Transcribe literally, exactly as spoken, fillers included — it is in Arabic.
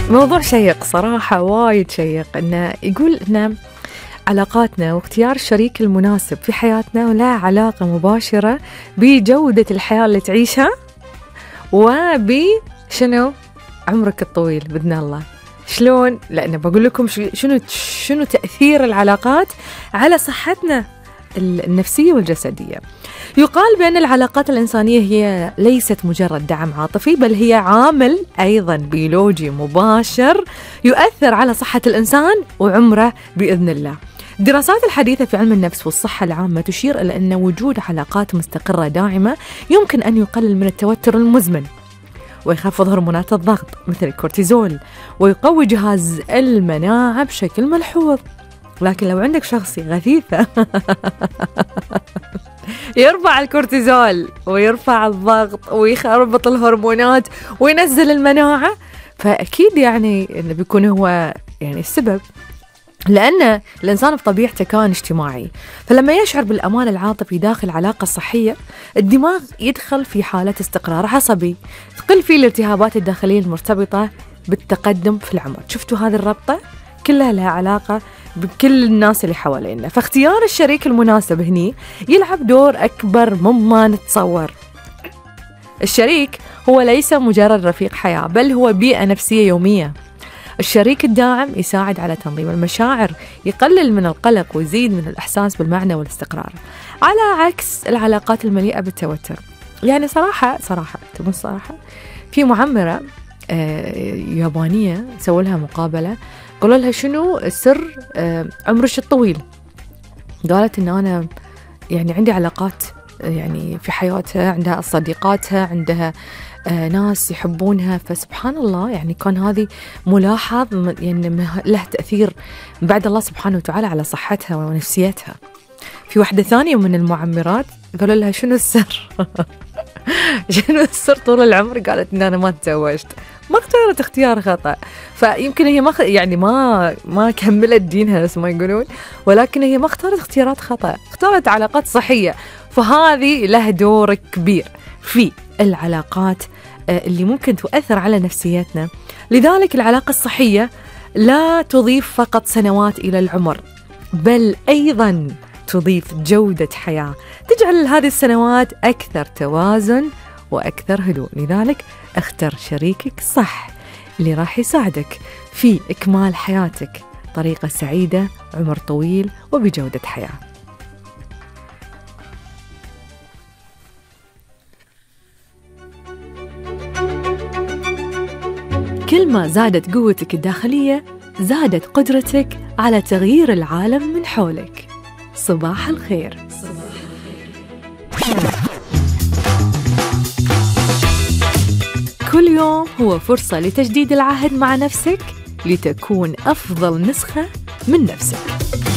موضوع شيق صراحة، وايد شيق. إنه يقول إن علاقاتنا واختيار الشريك المناسب في حياتنا ولا علاقة مباشرة بجودة الحياة اللي تعيشها وبشنو عمرك الطويل بإذن الله. شلون؟ لأن بقول لكم شنو شنو تأثير العلاقات على صحتنا النفسية والجسدية. يقال بأن العلاقات الإنسانية هي ليست مجرد دعم عاطفي، بل هي عامل أيضا بيولوجي مباشر يؤثر على صحة الإنسان وعمره بإذن الله. الدراسات الحديثة في علم النفس والصحة العامة تشير إلى أن وجود علاقات مستقرة داعمة يمكن أن يقلل من التوتر المزمن ويخفض هرمونات الضغط مثل الكورتيزول ويقوي جهاز المناعة بشكل ملحوظ. لكن لو عندك شخصية غثيثة يرفع الكورتيزول ويرفع الضغط ويخربط الهرمونات وينزل المناعة، فأكيد يعني إنه بيكون هو يعني السبب، لأن الإنسان بطبيعته كائن اجتماعي، فلما يشعر بالأمان العاطفي داخل علاقة صحية الدماغ يدخل في حالة استقرار عصبي، تقل فيه الالتهابات الداخلية المرتبطة بالتقدم في العمر. شفتوا هذه الربطة؟ كلها لها علاقة بكل الناس اللي حوالينا. فاختيار الشريك المناسب هني يلعب دور أكبر مما نتصور. الشريك هو ليس مجرد رفيق حياة، بل هو بيئة نفسية يومية. الشريك الداعم يساعد على تنظيم المشاعر، يقلل من القلق ويزيد من الإحساس بالمعنى والاستقرار، على عكس العلاقات المليئة بالتوتر. يعني صراحة صراحة تبون صراحة في معمرة آه يابانية سووا لها مقابلة، قالوا لها شنو سر آه عمرش الطويل؟ قالت إن أنا يعني عندي علاقات يعني في حياتها، عندها صديقاتها، عندها آه ناس يحبونها، فسبحان الله يعني كان هذه ملاحظ يعني له تأثير بعد الله سبحانه وتعالى على صحتها ونفسيتها. في واحدة ثانية من المعمرات قالوا لها شنو السر؟ شنو السر طول العمر؟ قالت إن أنا ما تزوجت، ما اختارت اختيار خطأ. فيمكن هي ما يعني ما ما كملت دينها نفس ما يقولون، ولكن هي ما اختارت اختيارات خطأ، اختارت علاقات صحية. فهذه له دور كبير في العلاقات اللي ممكن تؤثر على نفسيتنا. لذلك العلاقة الصحية لا تضيف فقط سنوات إلى العمر، بل أيضا تضيف جودة حياة تجعل هذه السنوات أكثر توازن وأكثر هدوء. لذلك اختر شريكك صح اللي راح يساعدك في إكمال حياتك طريقة سعيدة، عمر طويل وبجودة حياة. كل ما زادت قوتك الداخلية زادت قدرتك على تغيير العالم من حولك. صباح الخير. صباح الخير. كل يوم هو فرصة لتجديد العهد مع نفسك لتكون أفضل نسخة من نفسك.